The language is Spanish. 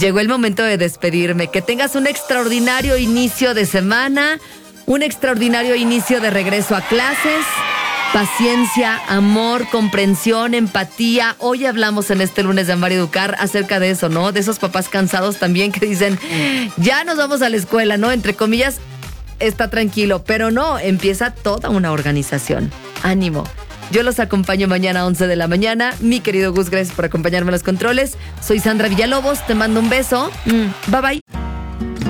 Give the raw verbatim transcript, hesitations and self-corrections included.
llegó el momento de despedirme. Que tengas un extraordinario inicio de semana, un extraordinario inicio de regreso a clases. Paciencia, amor, comprensión, empatía. Hoy hablamos en este lunes de Amar y Educar acerca de eso, ¿no? De esos papás cansados también que dicen, ya nos vamos a la escuela, ¿no? Entre comillas, está tranquilo, pero no, empieza toda una organización. Ánimo. Yo los acompaño mañana a once de la mañana. Mi querido Gus, gracias por acompañarme en los controles. Soy Sandra Villalobos, te mando un beso. Mm, bye bye.